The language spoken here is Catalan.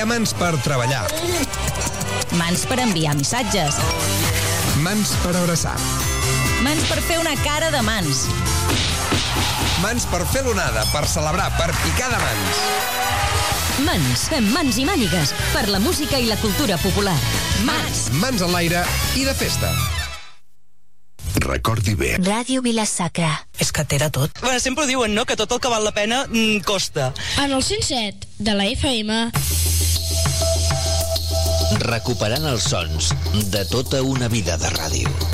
Hi ha mans per treballar. Mans per enviar missatges. Mans per abraçar. Mans per fer una cara de mans. Mans per fer l'onada, per celebrar, per picar de mans. Mans, fem mans i mànigues per la música i la cultura popular. Mans. Mans en l'aire i de festa. Recordi bé. Ràdio Vila-sacra. És que t'era tot. Bueno, sempre ho diuen, no?, que tot el que val la pena costa. En el 107 de la FM. Recuperant els sons de tota una vida de ràdio.